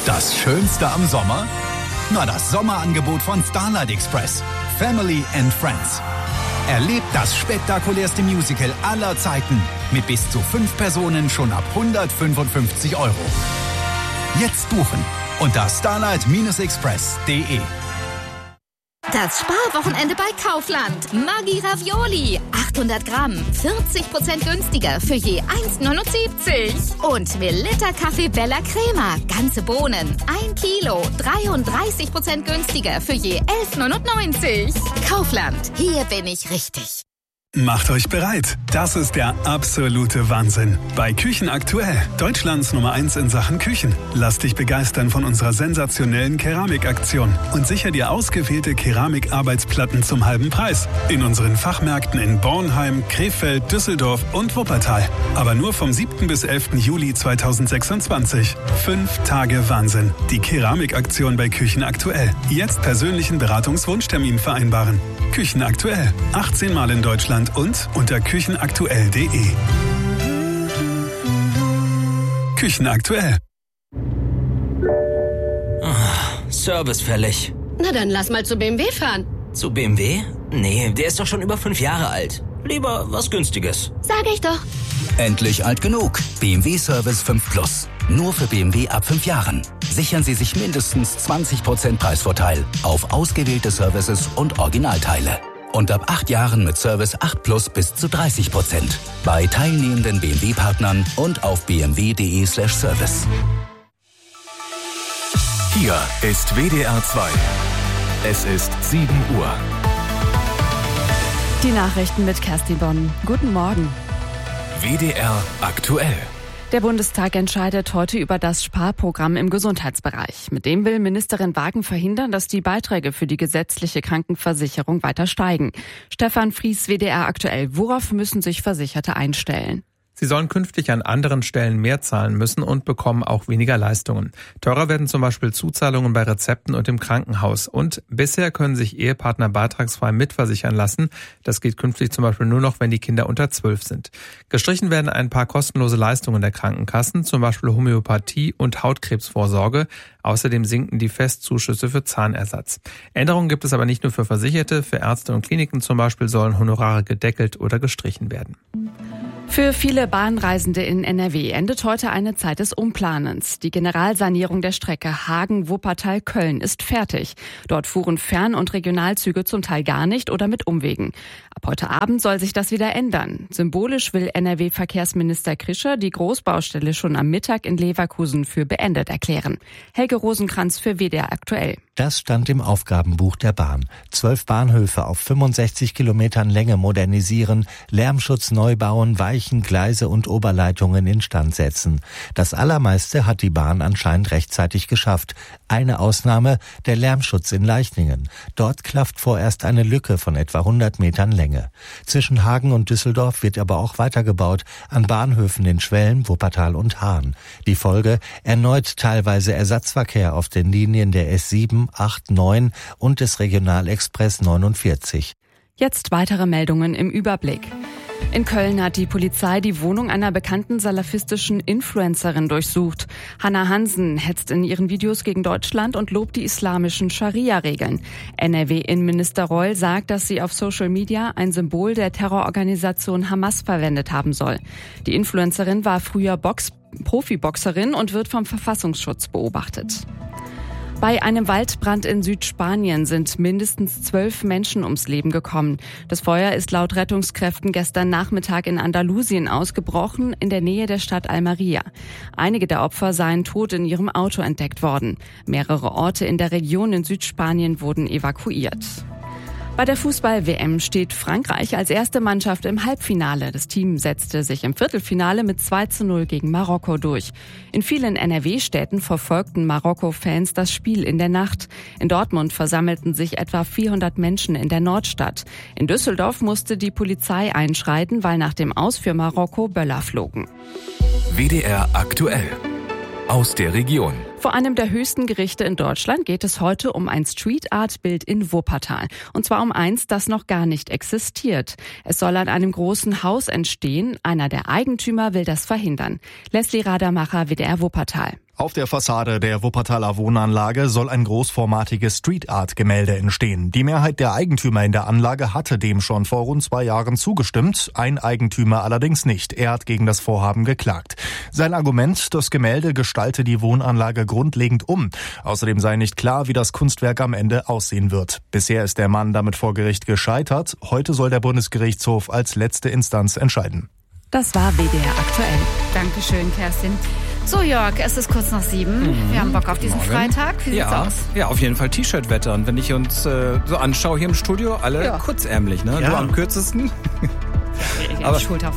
Das Schönste am Sommer? Na, das Sommerangebot von Starlight Express. Family and Friends. Erlebt das spektakulärste Musical aller Zeiten mit bis zu 5 Personen schon ab 155 €. Jetzt buchen unter starlight-express.de. Das Sparwochenende bei Kaufland. Maggi Ravioli. 800 Gramm. 40% günstiger für je 1,79. Und Melitta Kaffee Bella Crema. Ganze Bohnen. 1 Kilo. 33% günstiger für je 11,99. Kaufland. Hier bin ich richtig. Macht euch bereit. Das ist der absolute Wahnsinn. Bei Küchen aktuell, Deutschlands Nummer 1 in Sachen Küchen. Lass dich begeistern von unserer sensationellen Keramikaktion und sicher dir ausgewählte Keramikarbeitsplatten zum halben Preis. In unseren Fachmärkten in Bornheim, Krefeld, Düsseldorf und Wuppertal. Aber nur vom 7. bis 11. Juli 2026. 5 Tage Wahnsinn. Die Keramikaktion bei Küchen aktuell. Jetzt persönlichen Beratungswunschtermin vereinbaren. Küchen aktuell. 18 Mal in Deutschland und unter küchenaktuell.de. Küchen aktuell. Service fällig. Na dann lass mal zu BMW fahren. Zu BMW? Nee, der ist doch schon über 5 Jahre alt. Lieber was Günstiges. Sag ich doch. Endlich alt genug. BMW Service 5 Plus. Nur für BMW ab 5 Jahren. Sichern Sie sich mindestens 20% Preisvorteil auf ausgewählte Services und Originalteile. Und ab 8 Jahren mit Service 8 Plus bis zu 30%. Bei teilnehmenden BMW-Partnern und auf bmw.de/service. Hier ist WDR 2. Es ist 7 Uhr. Die Nachrichten mit Kerstin Bonn. Guten Morgen. WDR aktuell. Der Bundestag entscheidet heute über das Sparprogramm im Gesundheitsbereich. Mit dem will Ministerin Wagen verhindern, dass die Beiträge für die gesetzliche Krankenversicherung weiter steigen. Stefan Fries, WDR aktuell. Worauf müssen sich Versicherte einstellen? Sie sollen künftig an anderen Stellen mehr zahlen müssen und bekommen auch weniger Leistungen. Teurer werden zum Beispiel Zuzahlungen bei Rezepten und im Krankenhaus. Und bisher können sich Ehepartner beitragsfrei mitversichern lassen. Das geht künftig zum Beispiel nur noch, wenn die Kinder unter 12 sind. Gestrichen werden ein paar kostenlose Leistungen der Krankenkassen, zum Beispiel Homöopathie und Hautkrebsvorsorge. Außerdem sinken die Festzuschüsse für Zahnersatz. Änderungen gibt es aber nicht nur für Versicherte. Für Ärzte und Kliniken zum Beispiel sollen Honorare gedeckelt oder gestrichen werden. Für viele Bahnreisende in NRW endet heute eine Zeit des Umplanens. Die Generalsanierung der Strecke Hagen-Wuppertal-Köln ist fertig. Dort fuhren Fern- und Regionalzüge zum Teil gar nicht oder mit Umwegen. Ab heute Abend soll sich das wieder ändern. Symbolisch will NRW-Verkehrsminister Krischer die Großbaustelle schon am Mittag in Leverkusen für beendet erklären. Helge Rosenkranz für WDR aktuell. Das stand im Aufgabenbuch der Bahn. 12 Bahnhöfe auf 65 Kilometern Länge modernisieren, Lärmschutz neu bauen, Weichen, Gleise und Oberleitungen instand setzen. Das Allermeiste hat die Bahn anscheinend rechtzeitig geschafft. Eine Ausnahme, der Lärmschutz in Leichningen. Dort klafft vorerst eine Lücke von etwa 100 Metern Länge. Zwischen Hagen und Düsseldorf wird aber auch weitergebaut, an Bahnhöfen in Schwelm, Wuppertal und Hahn. Die Folge: erneut teilweise Ersatzverkehr auf den Linien der S7, 8, 9 und des Regionalexpress 49. Jetzt weitere Meldungen im Überblick. In Köln hat die Polizei die Wohnung einer bekannten salafistischen Influencerin durchsucht. Hannah Hansen hetzt in ihren Videos gegen Deutschland und lobt die islamischen Scharia-Regeln. NRW-Innenminister Reul sagt, dass sie auf Social Media ein Symbol der Terrororganisation Hamas verwendet haben soll. Die Influencerin war früher Profiboxerin und wird vom Verfassungsschutz beobachtet. Bei einem Waldbrand in Südspanien sind mindestens 12 Menschen ums Leben gekommen. Das Feuer ist laut Rettungskräften gestern Nachmittag in Andalusien ausgebrochen, in der Nähe der Stadt Almería. Einige der Opfer seien tot in ihrem Auto entdeckt worden. Mehrere Orte in der Region in Südspanien wurden evakuiert. Bei der Fußball-WM steht Frankreich als erste Mannschaft im Halbfinale. Das Team setzte sich im Viertelfinale mit 2:0 gegen Marokko durch. In vielen NRW-Städten verfolgten Marokko-Fans das Spiel in der Nacht. In Dortmund versammelten sich etwa 400 Menschen in der Nordstadt. In Düsseldorf musste die Polizei einschreiten, weil nach dem Aus für Marokko Böller flogen. WDR aktuell. Aus der Region. Vor einem der höchsten Gerichte in Deutschland geht es heute um ein Street-Art-Bild in Wuppertal. Und zwar um eins, das noch gar nicht existiert. Es soll an einem großen Haus entstehen. Einer der Eigentümer will das verhindern. Leslie Radermacher, WDR Wuppertal. Auf der Fassade der Wuppertaler Wohnanlage soll ein großformatiges Street-Art-Gemälde entstehen. Die Mehrheit der Eigentümer in der Anlage hatte dem schon vor rund 2 Jahren zugestimmt, ein Eigentümer allerdings nicht. Er hat gegen das Vorhaben geklagt. Sein Argument, das Gemälde gestalte die Wohnanlage grundlegend um. Außerdem sei nicht klar, wie das Kunstwerk am Ende aussehen wird. Bisher ist der Mann damit vor Gericht gescheitert. Heute soll der Bundesgerichtshof als letzte Instanz entscheiden. Das war WDR aktuell. Dankeschön, Kerstin. So, Jörg, es ist kurz nach 7. Wir haben Bock auf diesen Freitag. Wie sieht's aus? Ja, auf jeden Fall T-Shirt-Wetter. Und wenn ich uns so anschaue hier im Studio, alle kurzärmlich, ne? Ja. Du am kürzesten. Aber Schultern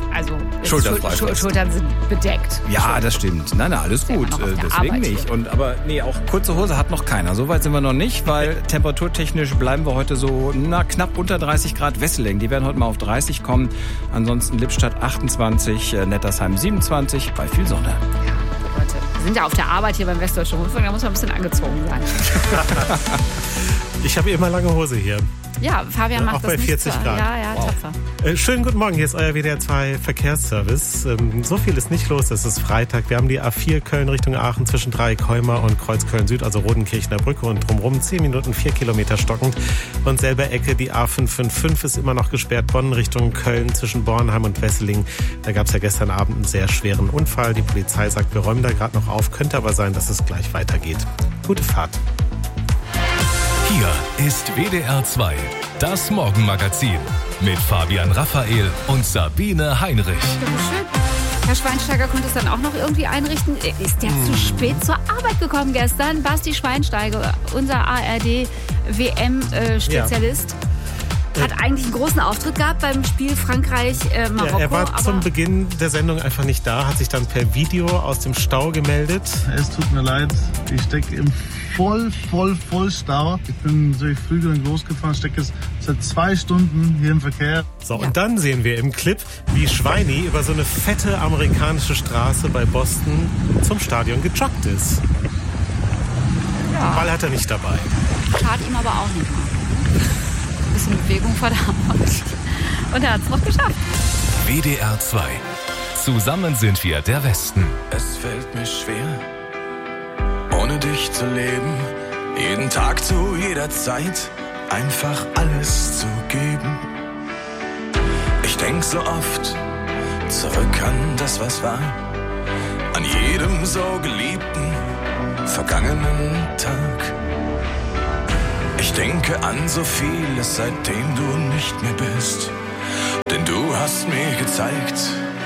sind bedeckt. Ja, das stimmt. Nein, alles gut. Deswegen nicht. Aber auch kurze Hose hat noch keiner. So weit sind wir noch nicht, weil temperaturtechnisch bleiben wir heute so knapp unter 30 Grad. Wesseling, die werden heute mal auf 30 kommen. Ansonsten Lippstadt 28, Nettersheim 27, bei viel Sonne. Ja. Wir sind ja auf der Arbeit hier beim Westdeutschen Rundfunk, da muss man ein bisschen angezogen sein. Ich habe immer lange Hose hier. Ja, Fabian macht auch das bei 40 nicht Grad. Ja, tapfer. Schönen guten Morgen, hier ist euer WDR 2 Verkehrsservice. So viel ist nicht los, es ist Freitag. Wir haben die A4 Köln Richtung Aachen zwischen Dreieckheuma und Kreuz Köln-Süd, also Rodenkirchener Brücke und drumherum 10 Minuten 4 Kilometer stockend. Und selber Ecke, die A555 ist immer noch gesperrt, Bonn Richtung Köln zwischen Bornheim und Wesseling. Da gab es ja gestern Abend einen sehr schweren Unfall. Die Polizei sagt, wir räumen da gerade noch auf, könnte aber sein, dass es gleich weitergeht. Gute Fahrt. Hier ist WDR 2, das Morgenmagazin mit Fabian Raphael und Sabine Heinrich. Schön. Herr Schweinsteiger konnte es dann auch noch irgendwie einrichten. Ist der zu spät zur Arbeit gekommen gestern? Basti Schweinsteiger, unser ARD-WM-Spezialist. Hat eigentlich einen großen Auftritt gehabt beim Spiel Frankreich-Marokko. Ja, er war zum Beginn der Sendung einfach nicht da, hat sich dann per Video aus dem Stau gemeldet. Es tut mir leid, ich stecke im Vollstau. Ich bin durch früh genug losgefahren, stecke jetzt seit 2 Stunden hier im Verkehr. So, und dann sehen wir im Clip, wie Schweini über so eine fette amerikanische Straße bei Boston zum Stadion gejoggt ist. Ja. Ball hat er nicht dabei. Schadet ihm aber auch nicht mal. Ein bisschen Bewegung vor der Arbeit. Und er hat es noch geschafft. WDR 2. Zusammen sind wir der Westen. Es fällt mir schwer, ohne dich zu leben. Jeden Tag zu jeder Zeit einfach alles zu geben. Ich denk so oft zurück an das, was war. An jedem so geliebten, vergangenen Tag. Ich denke an so vieles, seitdem du nicht mehr bist. Denn du hast mir gezeigt,